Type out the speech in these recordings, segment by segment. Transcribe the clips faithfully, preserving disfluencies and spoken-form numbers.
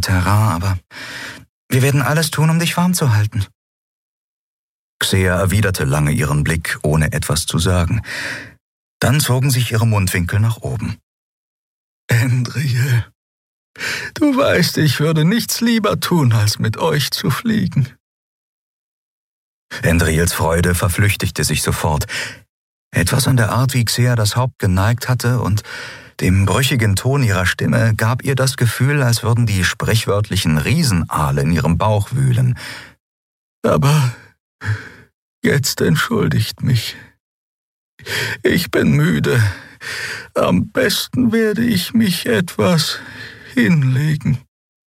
Terrain, aber wir werden alles tun, um dich warm zu halten. Xea erwiderte lange ihren Blick, ohne etwas zu sagen. Dann zogen sich ihre Mundwinkel nach oben. Endriel, du weißt, ich würde nichts lieber tun, als mit euch zu fliegen. Endriels Freude verflüchtigte sich sofort. Etwas an der Art, wie Xea das Haupt geneigt hatte und dem brüchigen Ton ihrer Stimme gab ihr das Gefühl, als würden die sprichwörtlichen Riesenaale in ihrem Bauch wühlen. Aber jetzt entschuldigt mich. Ich bin müde. Am besten werde ich mich etwas hinlegen.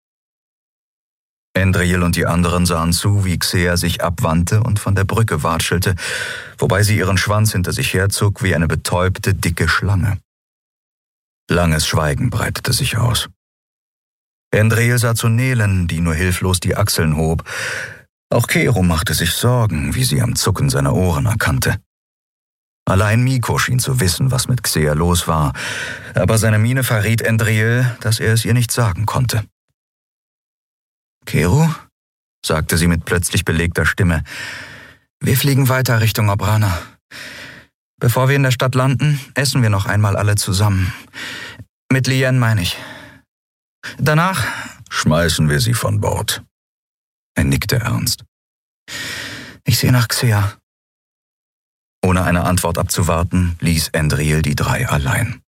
Endriel und die anderen sahen zu, wie Xea sich abwandte und von der Brücke watschelte, wobei sie ihren Schwanz hinter sich herzog wie eine betäubte, dicke Schlange. Langes Schweigen breitete sich aus. Endriel sah zu Nelen, die nur hilflos die Achseln hob. Auch Kero machte sich Sorgen, wie sie am Zucken seiner Ohren erkannte. Allein Miko schien zu wissen, was mit Xea los war, aber seine Miene verriet Endriel, dass er es ihr nicht sagen konnte. »Kero«, sagte sie mit plötzlich belegter Stimme, »wir fliegen weiter Richtung Obrana. Bevor wir in der Stadt landen, essen wir noch einmal alle zusammen. Mit Lien meine ich. Danach schmeißen wir sie von Bord.« Er nickte ernst. »Ich sehe nach Xea.« Ohne eine Antwort abzuwarten, ließ Endriel die drei allein.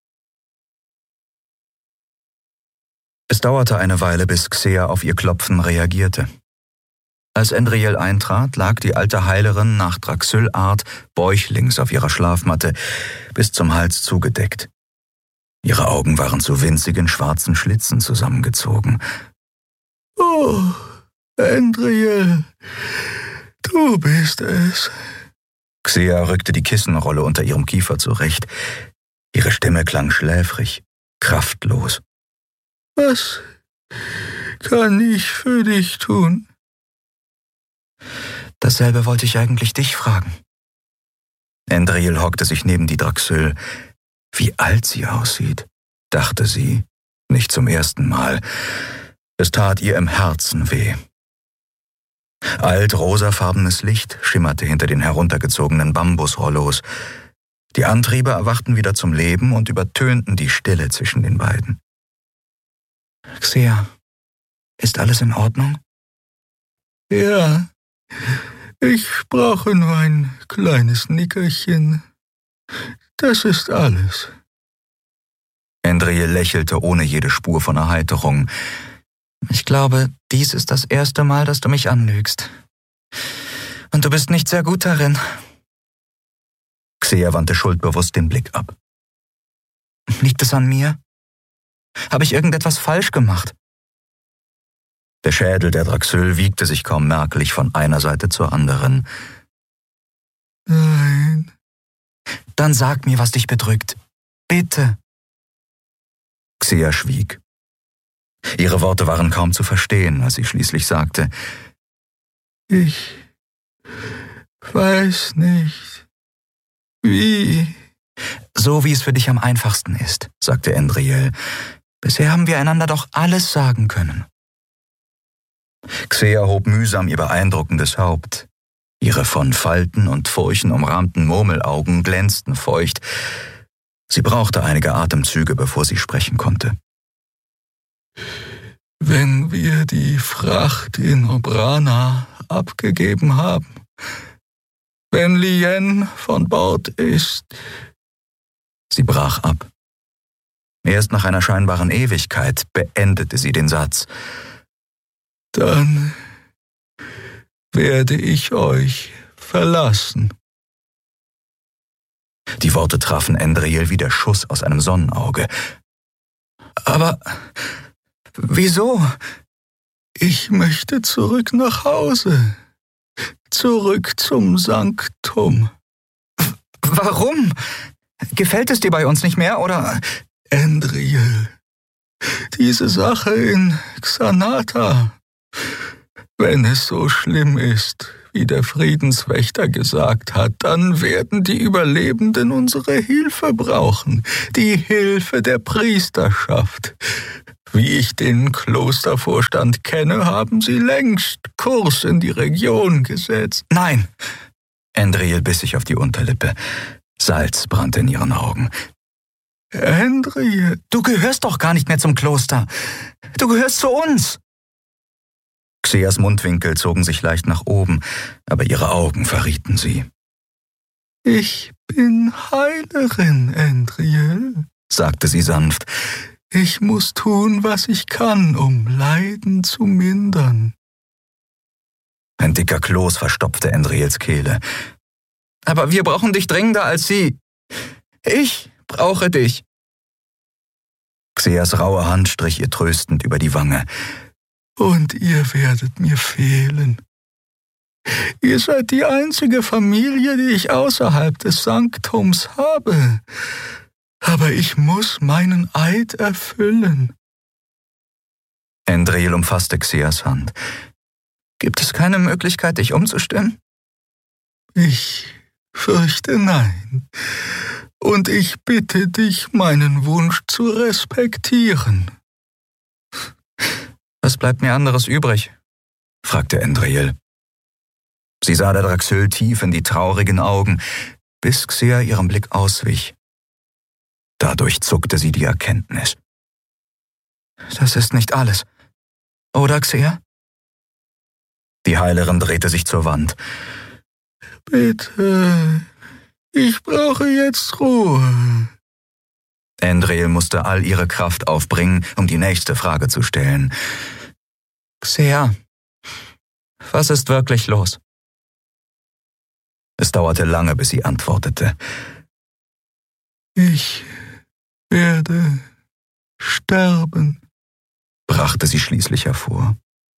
Es dauerte eine Weile, bis Xea auf ihr Klopfen reagierte. Als Endriel eintrat, lag die alte Heilerin nach Draxylart bäuchlings auf ihrer Schlafmatte, bis zum Hals zugedeckt. Ihre Augen waren zu winzigen schwarzen Schlitzen zusammengezogen. »Oh, Endriel, du bist es.« Xea rückte die Kissenrolle unter ihrem Kiefer zurecht. Ihre Stimme klang schläfrig, kraftlos. »Was kann ich für dich tun?« »Dasselbe wollte ich eigentlich dich fragen.« Endriel hockte sich neben die Draxyl. Wie alt sie aussieht, dachte sie, nicht zum ersten Mal. Es tat ihr im Herzen weh. Alt rosafarbenes Licht schimmerte hinter den heruntergezogenen Bambusrollos. Die Antriebe erwachten wieder zum Leben und übertönten die Stille zwischen den beiden. »Xea, ist alles in Ordnung?« »Ja, ich brauche nur ein kleines Nickerchen. Das ist alles.« Endriel lächelte ohne jede Spur von Erheiterung. »Ich glaube, dies ist das erste Mal, dass du mich anlügst. Und du bist nicht sehr gut darin.« Xea wandte schuldbewusst den Blick ab. »Liegt es an mir? Habe ich irgendetwas falsch gemacht?« Der Schädel der Draxyl wiegte sich kaum merklich von einer Seite zur anderen. »Nein.« »Dann sag mir, was dich bedrückt. Bitte.« Xea schwieg. Ihre Worte waren kaum zu verstehen, als sie schließlich sagte, »Ich weiß nicht, wie.« »So wie es für dich am einfachsten ist«, sagte Endriel. »Bisher haben wir einander doch alles sagen können.« Xea hob mühsam ihr beeindruckendes Haupt. Ihre von Falten und Furchen umrahmten Murmelaugen glänzten feucht. Sie brauchte einige Atemzüge, bevor sie sprechen konnte. »Wenn wir die Fracht in Obrana abgegeben haben, wenn Lien von Bord ist.« Sie brach ab. Erst nach einer scheinbaren Ewigkeit beendete sie den Satz. »Dann werde ich euch verlassen.« Die Worte trafen Endriel wie der Schuss aus einem Sonnenauge. »Aber wieso?« »Ich möchte zurück nach Hause. Zurück zum Sanktum.« »Warum? Gefällt es dir bei uns nicht mehr, oder?« »Endriel, diese Sache in Xanata. Wenn es so schlimm ist, wie der Friedenswächter gesagt hat, dann werden die Überlebenden unsere Hilfe brauchen, die Hilfe der Priesterschaft. Wie ich den Klostervorstand kenne, haben sie längst Kurs in die Region gesetzt. Nein! Endriel biss sich auf die Unterlippe. Salz brannte in ihren Augen. Endriel, du gehörst doch gar nicht mehr zum Kloster. Du gehörst zu uns. Xeas Mundwinkel zogen sich leicht nach oben, aber ihre Augen verrieten sie. Ich bin Heilerin, Endriel, sagte sie sanft. Ich muss tun, was ich kann, um Leiden zu mindern. Ein dicker Kloß verstopfte Endriels Kehle. Aber wir brauchen dich dringender als sie. Ich brauche dich. Xeas raue Hand strich ihr tröstend über die Wange. Und ihr werdet mir fehlen. Ihr seid die einzige Familie, die ich außerhalb des Sanktums habe. Aber ich muss meinen Eid erfüllen. Endriel umfasste Xeas Hand. Gibt es keine Möglichkeit, dich umzustimmen? Ich fürchte nein. Und ich bitte dich, meinen Wunsch zu respektieren. Was bleibt mir anderes übrig? Fragte Endriel. Sie sah der Draxyl tief in die traurigen Augen, bis Xea ihrem Blick auswich. Dadurch zuckte sie die Erkenntnis. Das ist nicht alles. Oder, Xea? Die Heilerin drehte sich zur Wand. Bitte, ich brauche jetzt Ruhe. Endriel musste all ihre Kraft aufbringen, um die nächste Frage zu stellen. Xea, was ist wirklich los? Es dauerte lange, bis sie antwortete. Ich werde sterben, brachte sie schließlich hervor.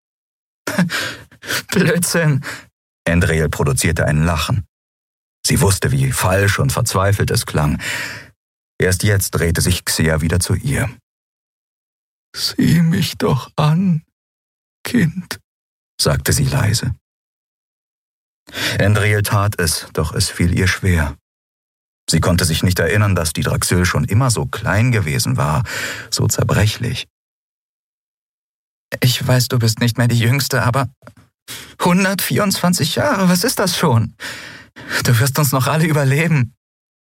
Blödsinn! Endriel produzierte ein Lachen. Sie wusste, wie falsch und verzweifelt es klang. Erst jetzt drehte sich Xea wieder zu ihr. Sieh mich doch an, Kind, sagte sie leise. Endriel tat es, doch es fiel ihr schwer. Sie konnte sich nicht erinnern, dass die Draxyl schon immer so klein gewesen war, so zerbrechlich. Ich weiß, du bist nicht mehr die Jüngste, aber hundertvierundzwanzig Jahre, was ist das schon? Du wirst uns noch alle überleben.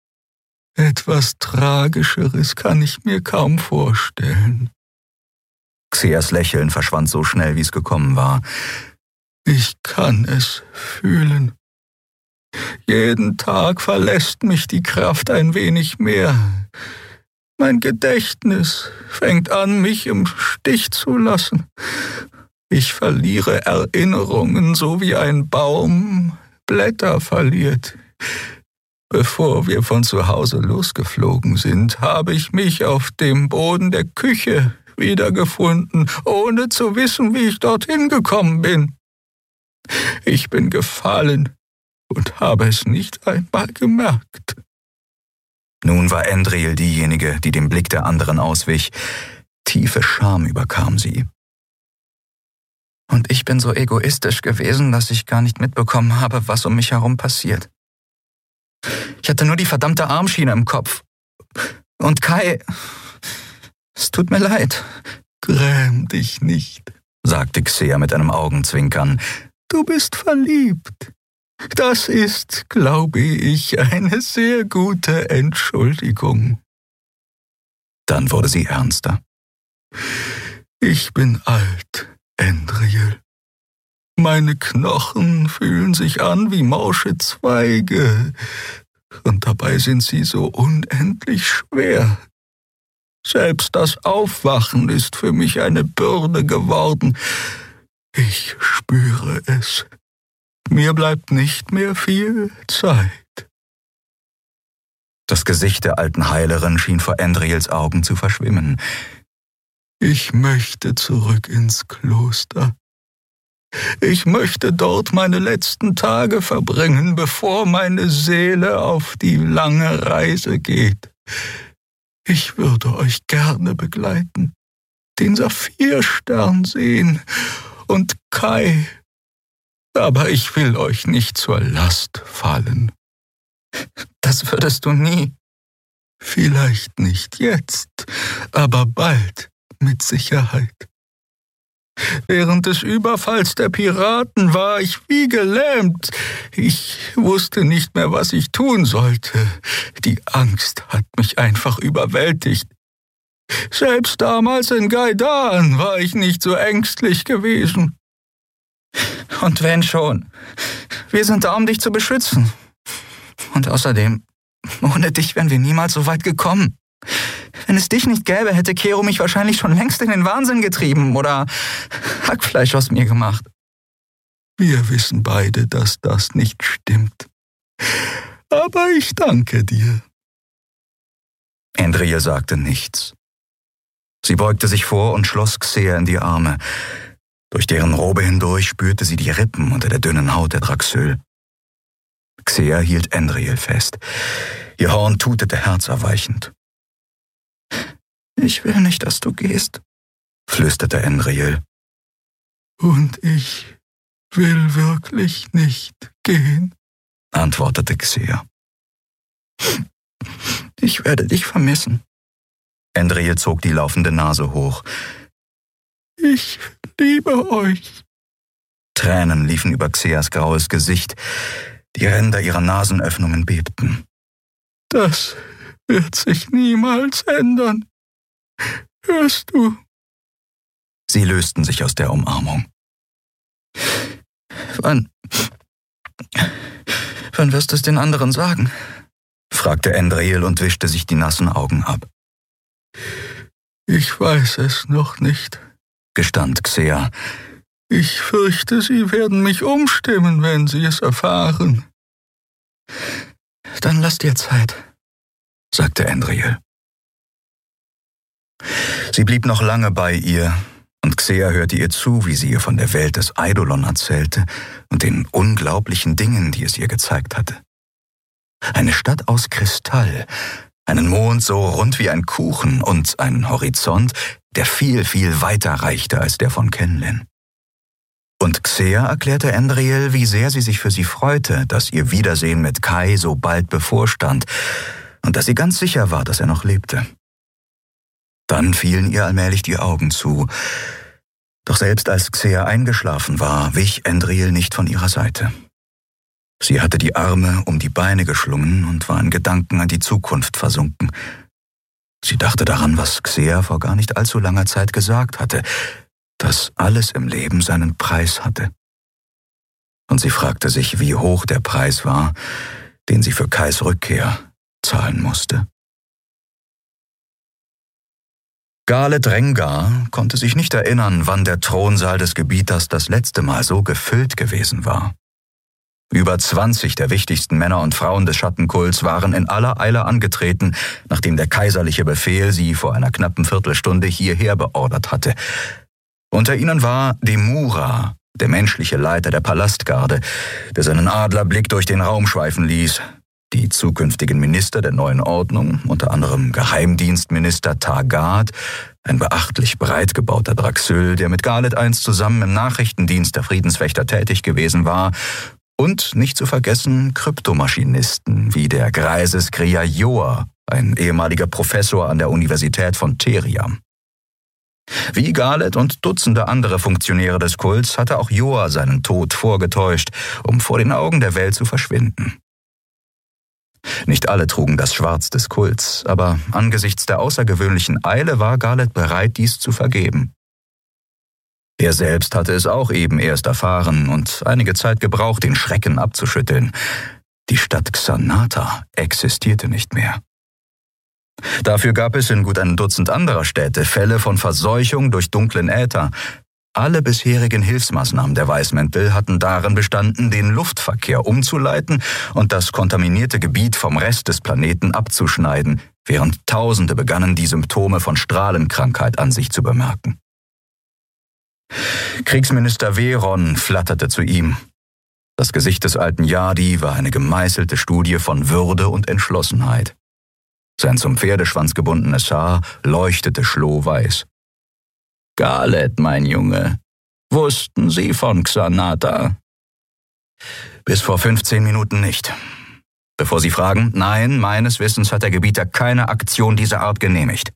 Etwas Tragischeres kann ich mir kaum vorstellen. Xeas Lächeln verschwand so schnell, wie es gekommen war. Ich kann es fühlen. Jeden Tag verlässt mich die Kraft ein wenig mehr. Mein Gedächtnis fängt an, mich im Stich zu lassen. Ich verliere Erinnerungen, so wie ein Baum Blätter verliert. Bevor wir von zu Hause losgeflogen sind, habe ich mich auf dem Boden der Küche wiedergefunden, ohne zu wissen, wie ich dorthin gekommen bin. Ich bin gefallen und habe es nicht einmal gemerkt. Nun war Endriel diejenige, die dem Blick der anderen auswich. Tiefe Scham überkam sie. Und ich bin so egoistisch gewesen, dass ich gar nicht mitbekommen habe, was um mich herum passiert. Ich hatte nur die verdammte Armschiene im Kopf. Und Kai, es tut mir leid. Gräm dich nicht, sagte Xea mit einem Augenzwinkern. Du bist verliebt. Das ist, glaube ich, eine sehr gute Entschuldigung. Dann wurde sie ernster. Ich bin alt, Endriel. Meine Knochen fühlen sich an wie morsche Zweige, und dabei sind sie so unendlich schwer. Selbst das Aufwachen ist für mich eine Bürde geworden. Ich spüre es. Mir bleibt nicht mehr viel Zeit. Das Gesicht der alten Heilerin schien vor Endriels Augen zu verschwimmen. Ich möchte zurück ins Kloster. Ich möchte dort meine letzten Tage verbringen, bevor meine Seele auf die lange Reise geht. Ich würde euch gerne begleiten, den Saphirstern sehen und Kai. Aber ich will euch nicht zur Last fallen. Das würdest du nie. Vielleicht nicht jetzt, aber bald mit Sicherheit. Während des Überfalls der Piraten war ich wie gelähmt. Ich wusste nicht mehr, was ich tun sollte. Die Angst hat mich einfach überwältigt. Selbst damals in Gaidan war ich nicht so ängstlich gewesen. Und wenn schon, wir sind da, um dich zu beschützen. Und außerdem, ohne dich wären wir niemals so weit gekommen. Wenn es dich nicht gäbe, hätte Kero mich wahrscheinlich schon längst in den Wahnsinn getrieben oder Hackfleisch aus mir gemacht. Wir wissen beide, dass das nicht stimmt. Aber ich danke dir. Endriel sagte nichts. Sie beugte sich vor und schloss Xer in die Arme. Durch deren Robe hindurch spürte sie die Rippen unter der dünnen Haut der Draxül. Xer hielt Endriel fest. Ihr Horn tutete herzerweichend. »Ich will nicht, dass du gehst«, flüsterte Endriel. »Und ich will wirklich nicht gehen«, antwortete Xer. »Ich werde dich vermissen.« Endriel zog die laufende Nase hoch. »Ich liebe euch.« Tränen liefen über Xeas graues Gesicht. Die Ränder ihrer Nasenöffnungen bebten. »Das wird sich niemals ändern. Hörst du?« Sie lösten sich aus der Umarmung. »Wann... Wann wirst du es den anderen sagen?« fragte Endriel und wischte sich die nassen Augen ab. »Ich weiß es noch nicht«, gestand Xer. »Ich fürchte, sie werden mich umstimmen, wenn sie es erfahren.« »Dann lass dir Zeit«, sagte Endriel. Sie blieb noch lange bei ihr, und Xer hörte ihr zu, wie sie ihr von der Welt des Eidolon erzählte und den unglaublichen Dingen, die es ihr gezeigt hatte. Eine Stadt aus Kristall, einen Mond so rund wie ein Kuchen und einen Horizont, der viel, viel weiter reichte als der von Kenlin. Und Xer erklärte Endriel, wie sehr sie sich für sie freute, dass ihr Wiedersehen mit Kai so bald bevorstand und dass sie ganz sicher war, dass er noch lebte. Dann fielen ihr allmählich die Augen zu. Doch selbst als Xer eingeschlafen war, wich Endriel nicht von ihrer Seite. Sie hatte die Arme um die Beine geschlungen und war in Gedanken an die Zukunft versunken. Sie dachte daran, was Xer vor gar nicht allzu langer Zeit gesagt hatte, dass alles im Leben seinen Preis hatte. Und sie fragte sich, wie hoch der Preis war, den sie für Kais Rückkehr zahlen musste. Galet Rengar konnte sich nicht erinnern, wann der Thronsaal des Gebieters das letzte Mal so gefüllt gewesen war. Über zwanzig der wichtigsten Männer und Frauen des Schattenkults waren in aller Eile angetreten, nachdem der kaiserliche Befehl sie vor einer knappen Viertelstunde hierher beordert hatte. Unter ihnen war Demura, der menschliche Leiter der Palastgarde, der seinen Adlerblick durch den Raum schweifen ließ, die zukünftigen Minister der neuen Ordnung, unter anderem Geheimdienstminister Targad, ein beachtlich breit gebauter Draxül, der mit Galet einst zusammen im Nachrichtendienst der Friedenswächter tätig gewesen war, und nicht zu vergessen Kryptomaschinisten wie der greise Skria Joa, ein ehemaliger Professor an der Universität von Theriam. Wie Galet und Dutzende andere Funktionäre des Kults hatte auch Joa seinen Tod vorgetäuscht, um vor den Augen der Welt zu verschwinden. Nicht alle trugen das Schwarz des Kults, aber angesichts der außergewöhnlichen Eile war Galet bereit, dies zu vergeben. Er selbst hatte es auch eben erst erfahren und einige Zeit gebraucht, den Schrecken abzuschütteln. Die Stadt Xanata existierte nicht mehr. Dafür gab es in gut ein Dutzend anderer Städte Fälle von Verseuchung durch dunklen Äther. Alle bisherigen Hilfsmaßnahmen der Weißmäntel hatten darin bestanden, den Luftverkehr umzuleiten und das kontaminierte Gebiet vom Rest des Planeten abzuschneiden, während Tausende begannen, die Symptome von Strahlenkrankheit an sich zu bemerken. Kriegsminister Veron flatterte zu ihm. Das Gesicht des alten Yadi war eine gemeißelte Studie von Würde und Entschlossenheit. Sein zum Pferdeschwanz gebundenes Haar leuchtete schlohweiß. »Galet, mein Junge, wussten Sie von Xanata?« Bis vor fünfzehn Minuten nicht. Bevor Sie fragen, nein, meines Wissens hat der Gebieter keine Aktion dieser Art genehmigt.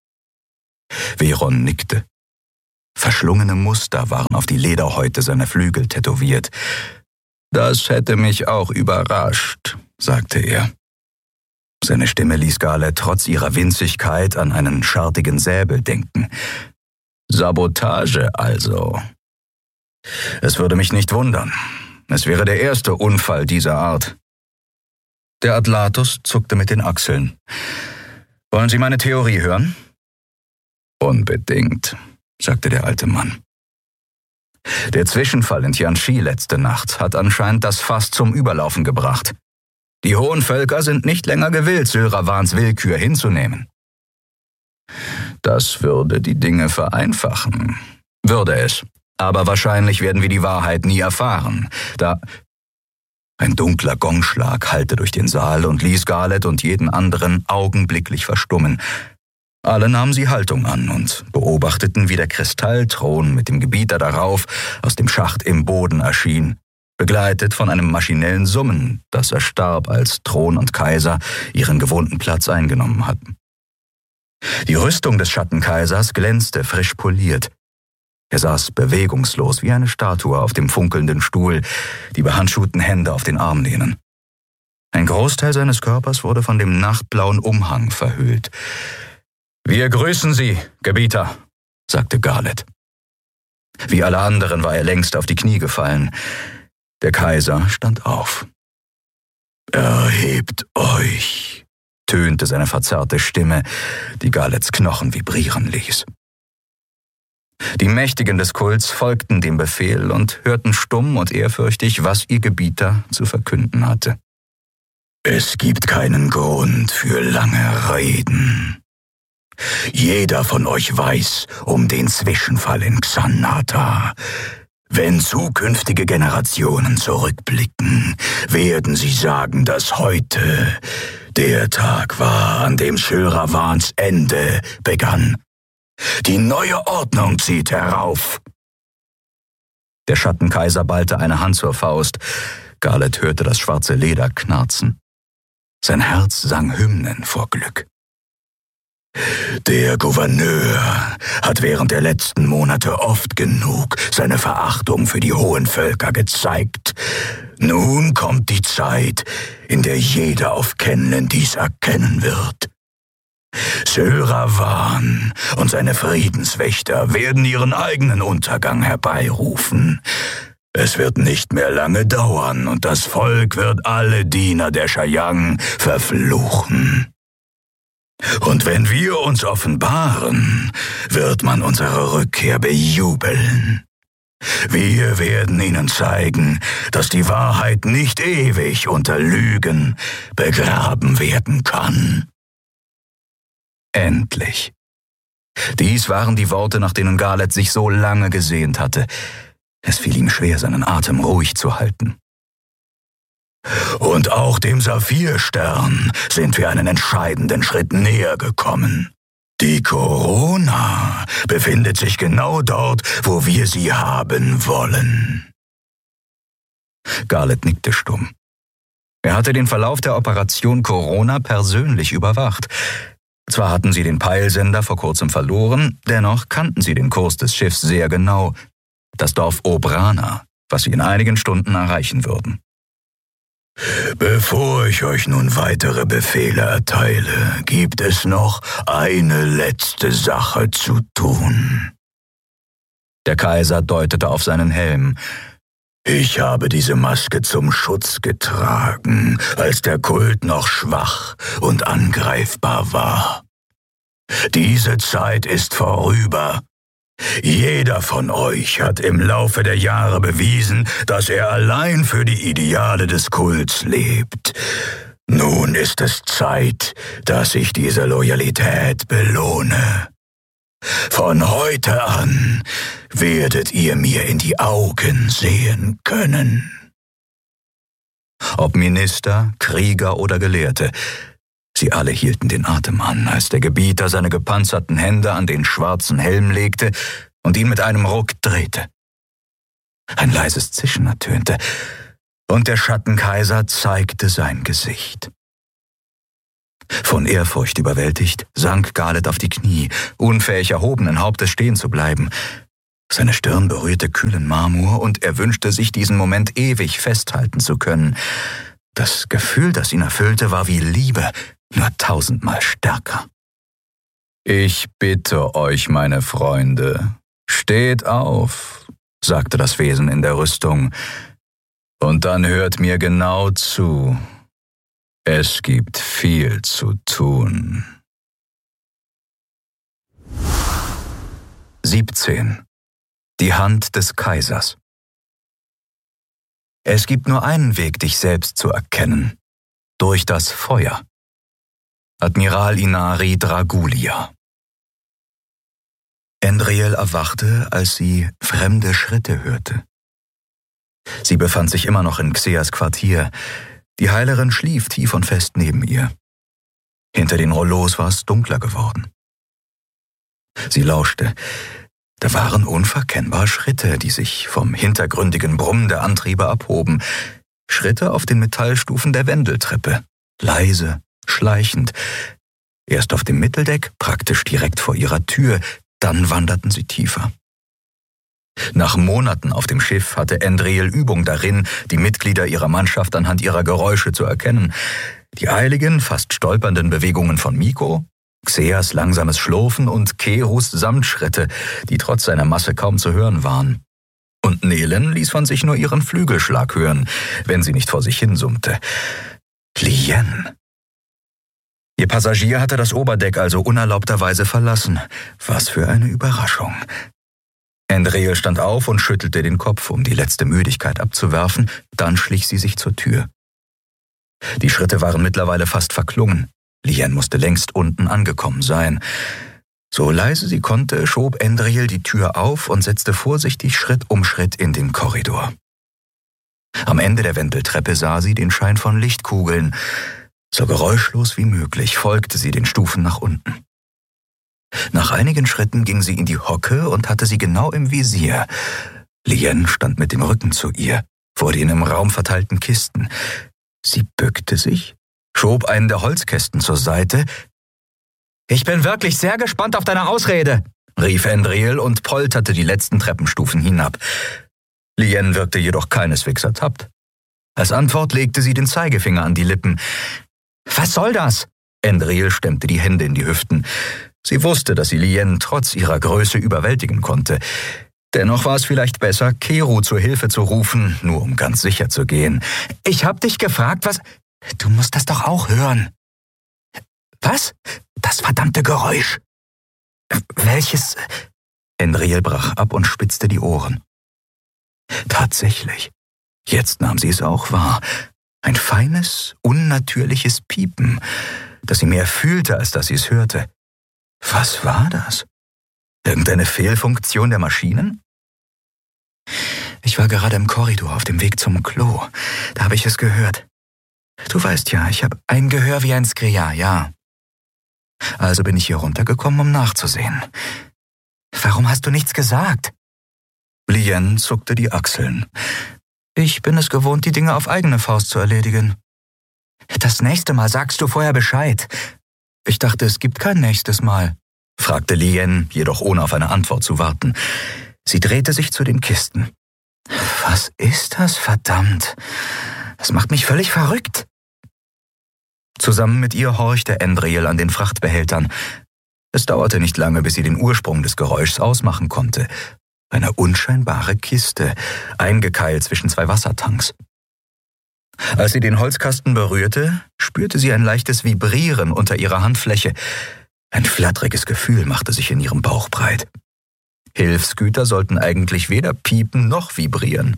Veron nickte. Verschlungene Muster waren auf die Lederhäute seiner Flügel tätowiert. »Das hätte mich auch überrascht«, sagte er. Seine Stimme ließ Garlet trotz ihrer Winzigkeit an einen schartigen Säbel denken. »Sabotage also. Es würde mich nicht wundern. Es wäre der erste Unfall dieser Art.« Der Atlatus zuckte mit den Achseln. »Wollen Sie meine Theorie hören?« »Unbedingt«, sagte der alte Mann. Der Zwischenfall in Tianchi letzte Nacht hat anscheinend das Fass zum Überlaufen gebracht. Die hohen Völker sind nicht länger gewillt, Sylravans Willkür hinzunehmen. Das würde die Dinge vereinfachen. Würde es. Aber wahrscheinlich werden wir die Wahrheit nie erfahren, da... Ein dunkler Gongschlag hallte durch den Saal und ließ Garlet und jeden anderen augenblicklich verstummen. Alle nahmen sie Haltung an und beobachteten, wie der Kristallthron mit dem Gebieter darauf aus dem Schacht im Boden erschien, begleitet von einem maschinellen Summen, das erstarb, als Thron und Kaiser ihren gewohnten Platz eingenommen hatten. Die Rüstung des Schattenkaisers glänzte frisch poliert. Er saß bewegungslos wie eine Statue auf dem funkelnden Stuhl, die behandschuhten Hände auf den Armlehnen. Ein Großteil seines Körpers wurde von dem nachtblauen Umhang verhüllt. »Wir grüßen Sie, Gebieter«, sagte Garlet. Wie alle anderen war er längst auf die Knie gefallen. Der Kaiser stand auf. »Erhebt euch«, tönte seine verzerrte Stimme, die Garlets Knochen vibrieren ließ. Die Mächtigen des Kults folgten dem Befehl und hörten stumm und ehrfürchtig, was ihr Gebieter zu verkünden hatte. »Es gibt keinen Grund für lange Reden. Jeder von euch weiß um den Zwischenfall in Xanata. Wenn zukünftige Generationen zurückblicken, werden sie sagen, dass heute der Tag war, an dem Sylravans Ende begann. Die neue Ordnung zieht herauf.« Der Schattenkaiser ballte eine Hand zur Faust. Garlet hörte das schwarze Leder knarzen. Sein Herz sang Hymnen vor Glück. »Der Gouverneur hat während der letzten Monate oft genug seine Verachtung für die hohen Völker gezeigt. Nun kommt die Zeit, in der jeder auf Kenlen dies erkennen wird. Sylravan und seine Friedenswächter werden ihren eigenen Untergang herbeirufen. Es wird nicht mehr lange dauern und das Volk wird alle Diener der Shayang verfluchen. Und wenn wir uns offenbaren, wird man unsere Rückkehr bejubeln. Wir werden ihnen zeigen, dass die Wahrheit nicht ewig unter Lügen begraben werden kann.« Endlich. Dies waren die Worte, nach denen Garlet sich so lange gesehnt hatte. Es fiel ihm schwer, seinen Atem ruhig zu halten. »Und auch dem Saphirstern sind wir einen entscheidenden Schritt näher gekommen. Die Corona befindet sich genau dort, wo wir sie haben wollen.« Garlet nickte stumm. Er hatte den Verlauf der Operation Corona persönlich überwacht. Zwar hatten sie den Peilsender vor kurzem verloren, dennoch kannten sie den Kurs des Schiffs sehr genau. Das Dorf Obrana, was sie in einigen Stunden erreichen würden. »Bevor ich euch nun weitere Befehle erteile, gibt es noch eine letzte Sache zu tun.« Der Kaiser deutete auf seinen Helm. »Ich habe diese Maske zum Schutz getragen, als der Kult noch schwach und angreifbar war. Diese Zeit ist vorüber. Jeder von euch hat im Laufe der Jahre bewiesen, dass er allein für die Ideale des Kults lebt. Nun ist es Zeit, dass ich diese Loyalität belohne. Von heute an werdet ihr mir in die Augen sehen können.« Ob Minister, Krieger oder Gelehrte, sie alle hielten den Atem an, als der Gebieter seine gepanzerten Hände an den schwarzen Helm legte und ihn mit einem Ruck drehte. Ein leises Zischen ertönte. und der Schattenkaiser zeigte sein Gesicht. Von Ehrfurcht überwältigt, sank Garlet auf die Knie, unfähig erhobenen Hauptes stehen zu bleiben. Seine Stirn berührte kühlen Marmor und er wünschte sich, diesen Moment ewig festhalten zu können. Das Gefühl, das ihn erfüllte, war wie Liebe, nur tausendmal stärker. »Ich bitte euch, meine Freunde, steht auf«, sagte das Wesen in der Rüstung, »und dann hört mir genau zu. Es gibt viel zu tun.« siebzehn. Die Hand des Kaisers. Es gibt nur einen Weg, dich selbst zu erkennen. Durch das Feuer. Admiral Inari Dragulia. Endriel erwachte, als sie fremde Schritte hörte. Sie befand sich immer noch in Xeas Quartier. Die Heilerin schlief tief und fest neben ihr. Hinter den Rollos war es dunkler geworden. Sie lauschte. Da waren unverkennbar Schritte, die sich vom hintergründigen Brummen der Antriebe abhoben. Schritte auf den Metallstufen der Wendeltreppe. Leise, schleichend. Erst auf dem Mitteldeck, praktisch direkt vor ihrer Tür, dann wanderten sie tiefer. Nach Monaten auf dem Schiff hatte Endriel Übung darin, die Mitglieder ihrer Mannschaft anhand ihrer Geräusche zu erkennen. Die eiligen, fast stolpernden Bewegungen von Miko, Xeas langsames Schlurfen und Kerus Samtschritte, die trotz seiner Masse kaum zu hören waren. Und Nelen ließ von sich nur ihren Flügelschlag hören, wenn sie nicht vor sich hinsummte. Lien. Ihr Passagier hatte das Oberdeck also unerlaubterweise verlassen. Was für eine Überraschung. Endriel stand auf und schüttelte den Kopf, um die letzte Müdigkeit abzuwerfen, dann schlich sie sich zur Tür. Die Schritte waren mittlerweile fast verklungen. Lien musste längst unten angekommen sein. So leise sie konnte, schob Endriel die Tür auf und setzte vorsichtig Schritt um Schritt in den Korridor. Am Ende der Wendeltreppe sah sie den Schein von Lichtkugeln. So geräuschlos wie möglich folgte sie den Stufen nach unten. Nach einigen Schritten ging sie in die Hocke und hatte sie genau im Visier. Lien stand mit dem Rücken zu ihr, vor den im Raum verteilten Kisten. Sie bückte sich, schob einen der Holzkästen zur Seite. »Ich bin wirklich sehr gespannt auf deine Ausrede«, rief Endriel und polterte die letzten Treppenstufen hinab. Lien wirkte jedoch keineswegs ertappt. Als Antwort legte sie den Zeigefinger an die Lippen. »Was soll das?« Endriel stemmte die Hände in die Hüften. Sie wusste, dass sie Lien trotz ihrer Größe überwältigen konnte. Dennoch war es vielleicht besser, Keru zur Hilfe zu rufen, nur um ganz sicher zu gehen. »Ich hab dich gefragt, was...« »Du musst das doch auch hören.« »Was? Das verdammte Geräusch!« »Welches?« Endriel brach ab und spitzte die Ohren. Tatsächlich. Jetzt nahm sie es auch wahr. Ein feines, unnatürliches Piepen, das sie mehr fühlte, als dass sie es hörte. Was war das? Irgendeine Fehlfunktion der Maschinen? Ich war gerade im Korridor auf dem Weg zum Klo. Da habe ich es gehört. Du weißt ja, ich habe ein Gehör wie ein Skria, ja. Also bin ich hier runtergekommen, um nachzusehen. Warum hast du nichts gesagt? Lien zuckte die Achseln. Ich bin es gewohnt, die Dinge auf eigene Faust zu erledigen. Das nächste Mal sagst du vorher Bescheid. Ich dachte, es gibt kein nächstes Mal, fragte Lien, jedoch ohne auf eine Antwort zu warten. Sie drehte sich zu den Kisten. Was ist das, verdammt? Das macht mich völlig verrückt. Zusammen mit ihr horchte Endriel an den Frachtbehältern. Es dauerte nicht lange, bis sie den Ursprung des Geräuschs ausmachen konnte. Eine unscheinbare Kiste, eingekeilt zwischen zwei Wassertanks. Als sie den Holzkasten berührte, spürte sie ein leichtes Vibrieren unter ihrer Handfläche. Ein flatteriges Gefühl machte sich in ihrem Bauch breit. Hilfsgüter sollten eigentlich weder piepen noch vibrieren.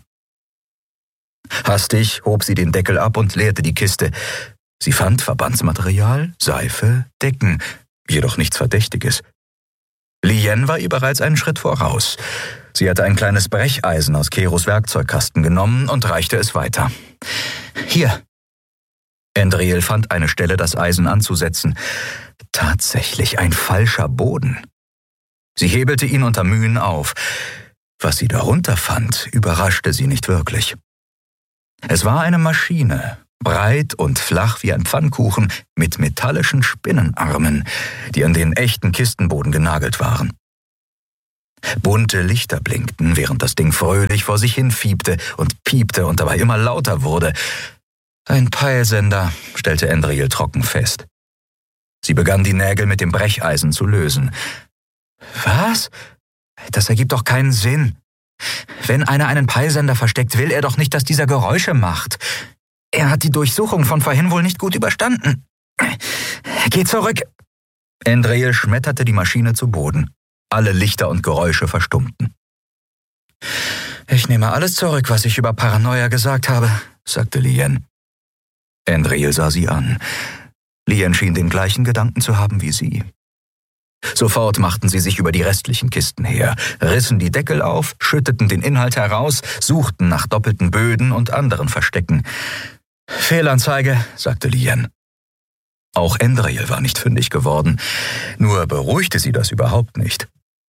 Hastig hob sie den Deckel ab und leerte die Kiste. Sie fand Verbandsmaterial, Seife, Decken, jedoch nichts Verdächtiges. Lien war ihr bereits einen Schritt voraus. Sie hatte ein kleines Brecheisen aus Kerus Werkzeugkasten genommen und reichte es weiter. Hier. Endriel fand eine Stelle, das Eisen anzusetzen. Tatsächlich ein falscher Boden. Sie hebelte ihn unter Mühen auf. Was sie darunter fand, überraschte sie nicht wirklich. Es war eine Maschine, breit und flach wie ein Pfannkuchen, mit metallischen Spinnenarmen, die an den echten Kistenboden genagelt waren. Bunte Lichter blinkten, während das Ding fröhlich vor sich hin fiebte und piepte und dabei immer lauter wurde. Ein Peilsender, stellte Endriel trocken fest. Sie begann die Nägel mit dem Brecheisen zu lösen. Was? Das ergibt doch keinen Sinn. Wenn einer einen Peilsender versteckt, will er doch nicht, dass dieser Geräusche macht. Er hat die Durchsuchung von vorhin wohl nicht gut überstanden. Geh zurück! Endriel schmetterte die Maschine zu Boden. Alle Lichter und Geräusche verstummten. Ich nehme alles zurück, was ich über Paranoia gesagt habe, sagte Lien. Endriel sah sie an. Lien schien den gleichen Gedanken zu haben wie sie. Sofort machten sie sich über die restlichen Kisten her, rissen die Deckel auf, schütteten den Inhalt heraus, suchten nach doppelten Böden und anderen Verstecken. Fehlanzeige, sagte Lien. Auch Endriel war nicht fündig geworden, nur beruhigte sie das überhaupt nicht.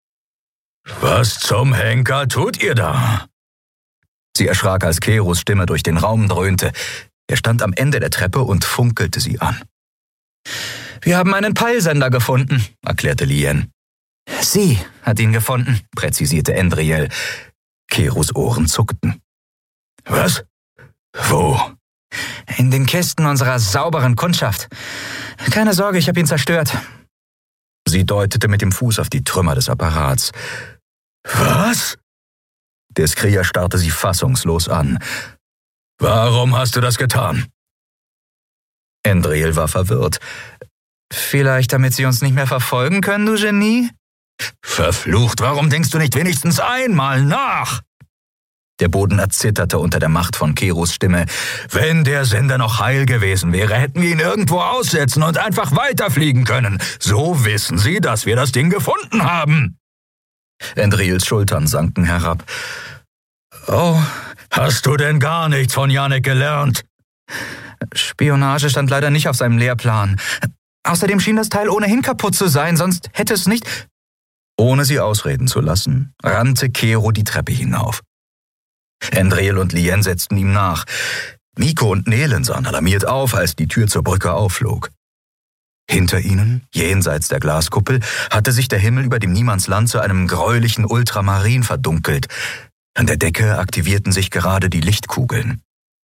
»Was zum Henker tut ihr da?« Sie erschrak, als Keros Stimme durch den Raum dröhnte. Er stand am Ende der Treppe und funkelte sie an. »Wir haben einen Peilsender gefunden«, erklärte Lien. »Sie hat ihn gefunden«, präzisierte Endriel. Keros Ohren zuckten. »Was? Wo?« »In den Kisten unserer sauberen Kundschaft. Keine Sorge, ich habe ihn zerstört.« Sie deutete mit dem Fuß auf die Trümmer des Apparats. »Was?« Der Skrier starrte sie fassungslos an. »Warum hast du das getan?« Endriel war verwirrt. »Vielleicht, damit sie uns nicht mehr verfolgen können, du Genie?« »Verflucht, warum denkst du nicht wenigstens einmal nach?« Der Boden erzitterte unter der Macht von Keros Stimme. »Wenn der Sender noch heil gewesen wäre, hätten wir ihn irgendwo aussetzen und einfach weiterfliegen können. So wissen sie, dass wir das Ding gefunden haben.« Endriels Schultern sanken herab. »Oh, hast du denn gar nichts von Janek gelernt?« »Spionage stand leider nicht auf seinem Lehrplan. Außerdem schien das Teil ohnehin kaputt zu sein, sonst hätte es nicht...« Ohne sie ausreden zu lassen, rannte Kero die Treppe hinauf. Endriel und Lien setzten ihm nach. Nico und Nelen sahen alarmiert auf, als die Tür zur Brücke aufflog. Hinter ihnen, jenseits der Glaskuppel, hatte sich der Himmel über dem Niemandsland zu einem gräulichen Ultramarin verdunkelt. An der Decke aktivierten sich gerade die Lichtkugeln.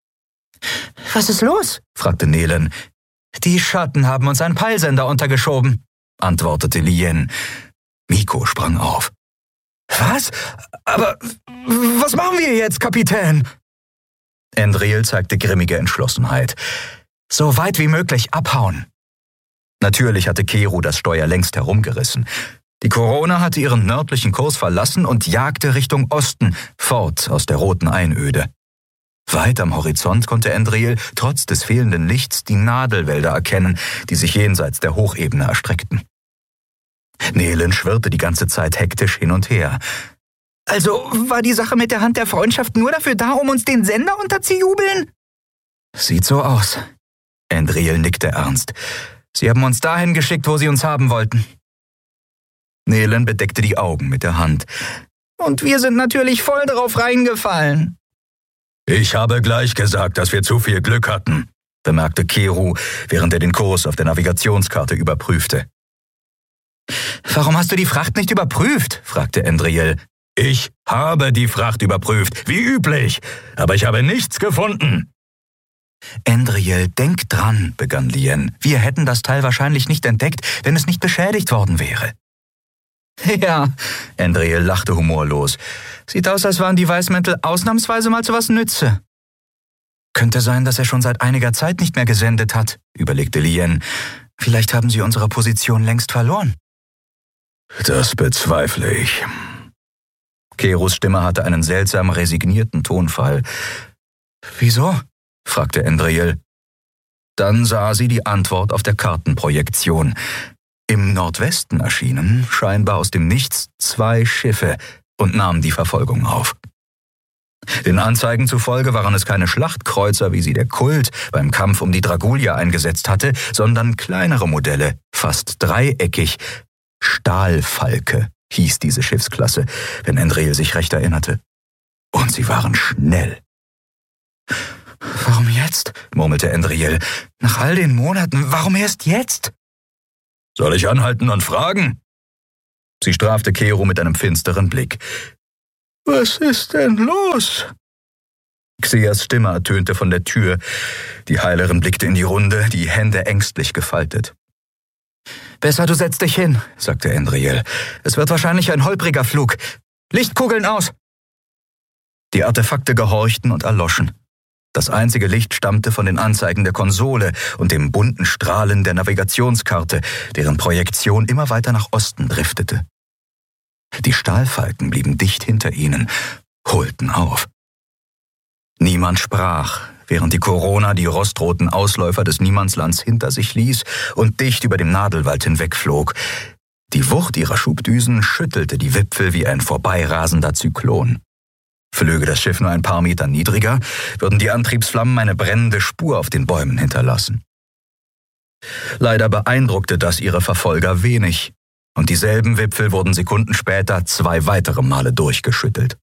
»Was ist los?« fragte Nelen. »Die Schatten haben uns einen Peilsender untergeschoben«, antwortete Lien. Nico sprang auf. »Was? Aber was machen wir jetzt, Kapitän?« Endriel zeigte grimmige Entschlossenheit. »So weit wie möglich abhauen.« Natürlich hatte Kero das Steuer längst herumgerissen. Die Corona hatte ihren nördlichen Kurs verlassen und jagte Richtung Osten, fort aus der roten Einöde. Weit am Horizont konnte Endriel trotz des fehlenden Lichts die Nadelwälder erkennen, die sich jenseits der Hochebene erstreckten. Nelen schwirrte die ganze Zeit hektisch hin und her. »Also war die Sache mit der Hand der Freundschaft nur dafür da, um uns den Sender unterzujubeln?« »Sieht so aus.« Endriel nickte ernst. »Sie haben uns dahin geschickt, wo sie uns haben wollten.« Nelen bedeckte die Augen mit der Hand. »Und wir sind natürlich voll drauf reingefallen.« »Ich habe gleich gesagt, dass wir zu viel Glück hatten«, bemerkte Kero, während er den Kurs auf der Navigationskarte überprüfte. »Warum hast du die Fracht nicht überprüft?« fragte Endriel. »Ich habe die Fracht überprüft, wie üblich, aber ich habe nichts gefunden.« »Endriel, denk dran«, begann Lien. »Wir hätten das Teil wahrscheinlich nicht entdeckt, wenn es nicht beschädigt worden wäre.« »Ja«, Endriel lachte humorlos. »Sieht aus, als waren die Weißmäntel ausnahmsweise mal zu was Nütze.« »Könnte sein, dass er schon seit einiger Zeit nicht mehr gesendet hat«, überlegte Lien. »Vielleicht haben sie unsere Position längst verloren.« »Das bezweifle ich.« Keros Stimme hatte einen seltsam resignierten Tonfall. »Wieso?« fragte Endriel. Dann sah sie die Antwort auf der Kartenprojektion. Im Nordwesten erschienen, scheinbar aus dem Nichts, zwei Schiffe und nahmen die Verfolgung auf. Den Anzeigen zufolge waren es keine Schlachtkreuzer, wie sie der Kult beim Kampf um die Dragulia eingesetzt hatte, sondern kleinere Modelle, fast dreieckig. Stahlfalke hieß diese Schiffsklasse, wenn Endriel sich recht erinnerte. Und sie waren schnell. Warum jetzt? Murmelte Endriel. Nach all den Monaten, warum erst jetzt? Soll ich anhalten und fragen? Sie strafte Kero mit einem finsteren Blick. Was ist denn los? Xeas Stimme ertönte von der Tür. Die Heilerin blickte in die Runde, die Hände ängstlich gefaltet. Besser, du setzt dich hin, sagte Endriel. Es wird wahrscheinlich ein holpriger Flug. Lichtkugeln aus! Die Artefakte gehorchten und erloschen. Das einzige Licht stammte von den Anzeigen der Konsole und dem bunten Strahlen der Navigationskarte, deren Projektion immer weiter nach Osten driftete. Die Stahlfalken blieben dicht hinter ihnen, holten auf. Niemand sprach, während die Corona die rostroten Ausläufer des Niemandslands hinter sich ließ und dicht über dem Nadelwald hinwegflog. Die Wucht ihrer Schubdüsen schüttelte die Wipfel wie ein vorbeirasender Zyklon. Flöge das Schiff nur ein paar Meter niedriger, würden die Antriebsflammen eine brennende Spur auf den Bäumen hinterlassen. Leider beeindruckte das ihre Verfolger wenig, und dieselben Wipfel wurden Sekunden später zwei weitere Male durchgeschüttelt.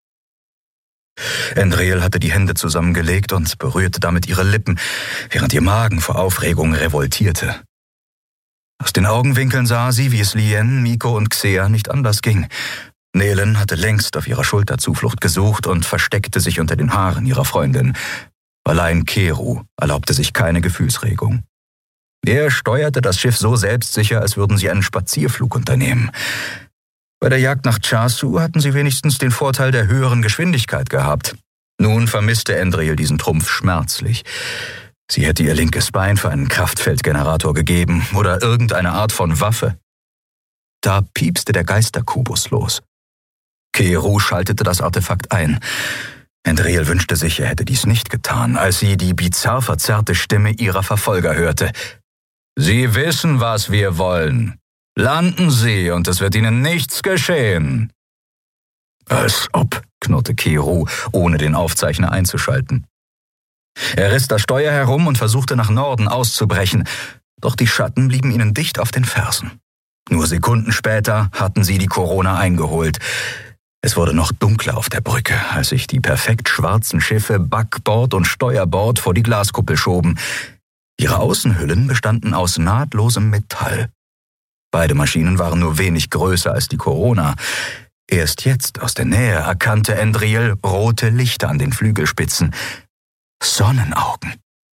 Endriel hatte die Hände zusammengelegt und berührte damit ihre Lippen, während ihr Magen vor Aufregung revoltierte. Aus den Augenwinkeln sah sie, wie es Lien, Miko und Xea nicht anders ging. Nelen hatte längst auf ihrer Schulter Zuflucht gesucht und versteckte sich unter den Haaren ihrer Freundin. Allein Kero erlaubte sich keine Gefühlsregung. Er steuerte das Schiff so selbstsicher, als würden sie einen Spazierflug unternehmen. Bei der Jagd nach Chasu hatten sie wenigstens den Vorteil der höheren Geschwindigkeit gehabt. Nun vermisste Endriel diesen Trumpf schmerzlich. Sie hätte ihr linkes Bein für einen Kraftfeldgenerator gegeben oder irgendeine Art von Waffe. Da piepste der Geisterkubus los. Kero schaltete das Artefakt ein. Endriel wünschte sich, er hätte dies nicht getan, als sie die bizarr verzerrte Stimme ihrer Verfolger hörte. »Sie wissen, was wir wollen. Landen Sie, und es wird Ihnen nichts geschehen.« »Als ob«, knurrte Kero, ohne den Aufzeichner einzuschalten. Er riss das Steuer herum und versuchte nach Norden auszubrechen, doch die Schatten blieben ihnen dicht auf den Fersen. Nur Sekunden später hatten sie die Corona eingeholt. Es wurde noch dunkler auf der Brücke, als sich die perfekt schwarzen Schiffe Backbord und Steuerbord vor die Glaskuppel schoben. Ihre Außenhüllen bestanden aus nahtlosem Metall. Beide Maschinen waren nur wenig größer als die Corona. Erst jetzt aus der Nähe erkannte Endriel rote Lichter an den Flügelspitzen. Sonnenaugen.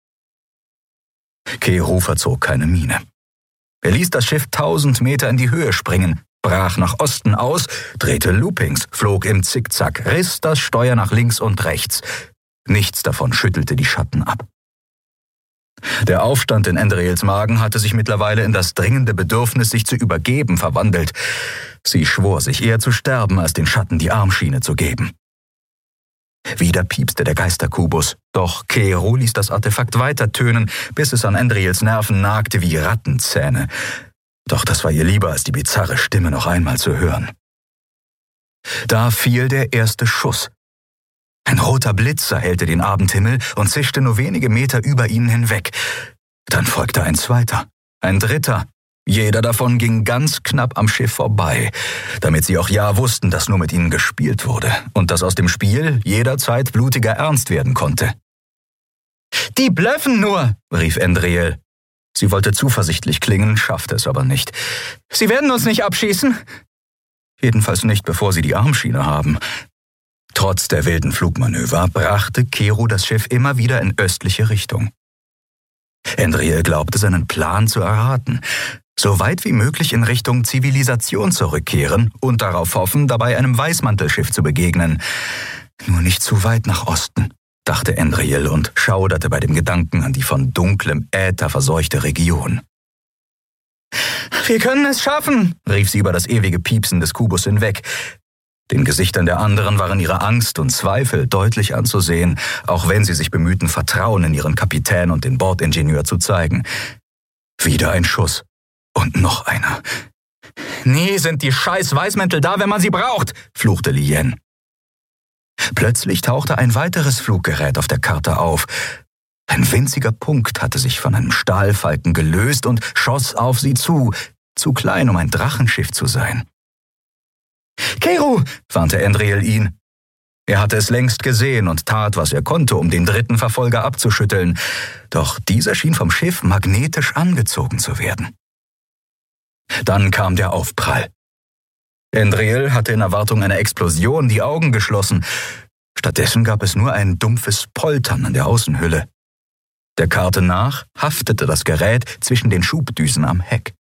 Kero verzog keine Miene. Er ließ das Schiff tausend Meter in die Höhe springen, brach nach Osten aus, drehte Loopings, flog im Zickzack, riss das Steuer nach links und rechts. Nichts davon schüttelte die Schatten ab. Der Aufstand in Endriels Magen hatte sich mittlerweile in das dringende Bedürfnis, sich zu übergeben, verwandelt. Sie schwor sich, eher zu sterben, als den Schatten die Armschiene zu geben. Wieder piepste der Geisterkubus, doch Kero ließ das Artefakt weiter tönen, bis es an Endriels Nerven nagte wie Rattenzähne. Doch das war ihr lieber, als die bizarre Stimme noch einmal zu hören. Da fiel der erste Schuss. Ein roter Blitz erhellte den Abendhimmel und zischte nur wenige Meter über ihnen hinweg. Dann folgte ein zweiter, ein dritter. Jeder davon ging ganz knapp am Schiff vorbei, damit sie auch ja wussten, dass nur mit ihnen gespielt wurde und dass aus dem Spiel jederzeit blutiger Ernst werden konnte. »Die blöffen nur«, rief Endriel. Sie wollte zuversichtlich klingen, schaffte es aber nicht. »Sie werden uns nicht abschießen?« Jedenfalls nicht, bevor sie die Armschiene haben. Trotz der wilden Flugmanöver brachte Kero das Schiff immer wieder in östliche Richtung. Endriel glaubte, seinen Plan zu erraten. So weit wie möglich in Richtung Zivilisation zurückkehren und darauf hoffen, dabei einem Weißmantelschiff zu begegnen. Nur nicht zu weit nach Osten, dachte Endriel und schauderte bei dem Gedanken an die von dunklem Äther verseuchte Region. »Wir können es schaffen«, rief sie über das ewige Piepsen des Kubus hinweg. Den Gesichtern der anderen waren ihre Angst und Zweifel deutlich anzusehen, auch wenn sie sich bemühten, Vertrauen in ihren Kapitän und den Bordingenieur zu zeigen. Wieder ein Schuss. Und noch einer. »Nie sind die scheiß Weißmäntel da, wenn man sie braucht«, fluchte Lien. Plötzlich tauchte ein weiteres Fluggerät auf der Karte auf. Ein winziger Punkt hatte sich von einem Stahlfalken gelöst und schoss auf sie zu, zu klein, um ein Drachenschiff zu sein. »Kero«, warnte Endriel ihn. Er hatte es längst gesehen und tat, was er konnte, um den dritten Verfolger abzuschütteln. Doch dieser schien vom Schiff magnetisch angezogen zu werden. Dann kam der Aufprall. Endreel hatte in Erwartung einer Explosion die Augen geschlossen. Stattdessen gab es nur ein dumpfes Poltern an der Außenhülle. Der Karte nach haftete das Gerät zwischen den Schubdüsen am Heck.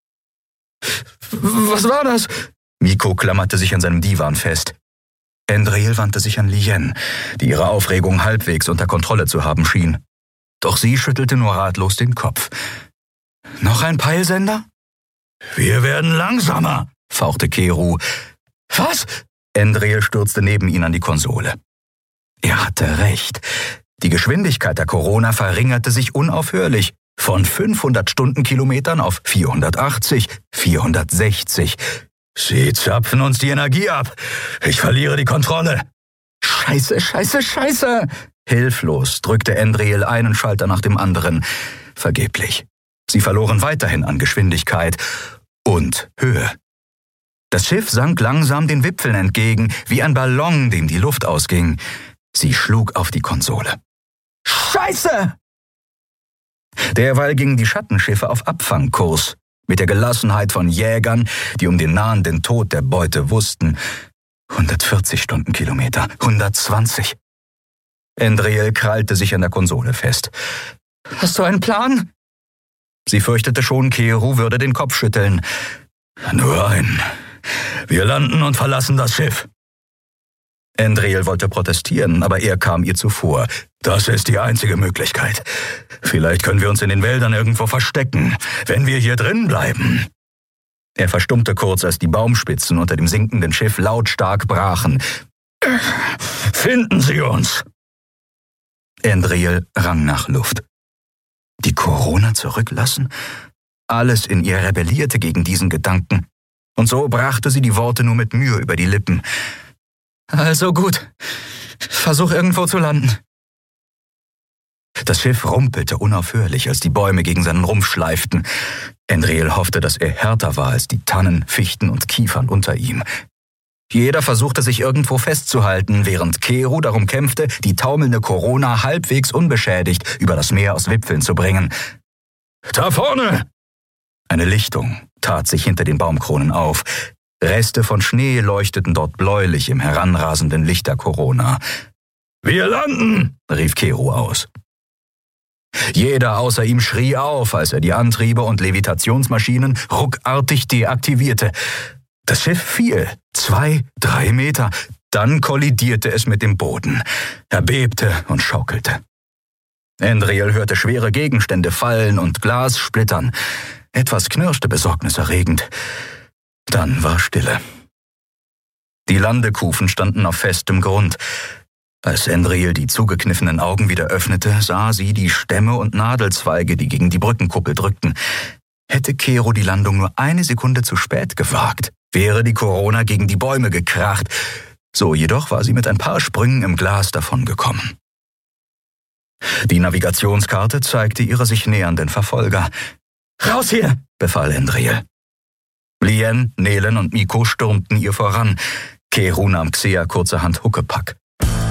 »Was war das?« Mikko klammerte sich an seinem Divan fest. Endreel wandte sich an Lien, die ihre Aufregung halbwegs unter Kontrolle zu haben schien. Doch sie schüttelte nur ratlos den Kopf. »Noch ein Peilsender?« »Wir werden langsamer«, fauchte Keru. »Was?« Endreel stürzte neben ihn an die Konsole. Er hatte recht. Die Geschwindigkeit der Corona verringerte sich unaufhörlich. Von fünfhundert Stundenkilometern auf vierhundertachtzig, vierhundertsechzig. »Sie zapfen uns die Energie ab. Ich verliere die Kontrolle.« »Scheiße, scheiße, scheiße!« Hilflos drückte Endreel einen Schalter nach dem anderen. Vergeblich. Sie verloren weiterhin an Geschwindigkeit und Höhe. Das Schiff sank langsam den Wipfeln entgegen, wie ein Ballon, dem die Luft ausging. Sie schlug auf die Konsole. »Scheiße!« Derweil gingen die Schattenschiffe auf Abfangkurs, mit der Gelassenheit von Jägern, die um den nahenden Tod der Beute wussten. hundertvierzig Stundenkilometer, hundertzwanzig. Endreel krallte sich an der Konsole fest. »Hast du einen Plan?« Sie fürchtete schon, Keru würde den Kopf schütteln. »Nur einen. Wir landen und verlassen das Schiff.« Endreel wollte protestieren, aber er kam ihr zuvor. »Das ist die einzige Möglichkeit. Vielleicht können wir uns in den Wäldern irgendwo verstecken, wenn wir hier drin bleiben.« Er verstummte kurz, als die Baumspitzen unter dem sinkenden Schiff lautstark brachen. »Finden Sie uns!« Endreel rang nach Luft. Die Corona zurücklassen? Alles in ihr rebellierte gegen diesen Gedanken. Und so brachte sie die Worte nur mit Mühe über die Lippen. »Also gut. Versuch irgendwo zu landen.« Das Schiff rumpelte unaufhörlich, als die Bäume gegen seinen Rumpf schleiften. Endreel hoffte, dass er härter war als die Tannen, Fichten und Kiefern unter ihm. Jeder versuchte sich irgendwo festzuhalten, während Keru darum kämpfte, die taumelnde Corona halbwegs unbeschädigt über das Meer aus Wipfeln zu bringen. »Da vorne!« Eine Lichtung tat sich hinter den Baumkronen auf. Reste von Schnee leuchteten dort bläulich im heranrasenden Licht der Corona. »Wir landen!« rief Keru aus. Jeder außer ihm schrie auf, als er die Antriebe und Levitationsmaschinen ruckartig deaktivierte. Das Schiff fiel, zwei, drei Meter. Dann kollidierte es mit dem Boden. Er bebte und schaukelte. Endreel hörte schwere Gegenstände fallen und Glas splittern. Etwas knirschte besorgniserregend. Dann war Stille. Die Landekufen standen auf festem Grund. Als Endreel die zugekniffenen Augen wieder öffnete, sah sie die Stämme und Nadelzweige, die gegen die Brückenkuppel drückten. Hätte Keru die Landung nur eine Sekunde zu spät gewagt, wäre die Corona gegen die Bäume gekracht. So jedoch war sie mit ein paar Sprüngen im Glas davongekommen. Die Navigationskarte zeigte ihre sich nähernden Verfolger. »Raus hier!« befahl Endreel. Lien, Nelen und Mikko stürmten ihr voran. Keru nahm Xea kurzerhand Huckepack.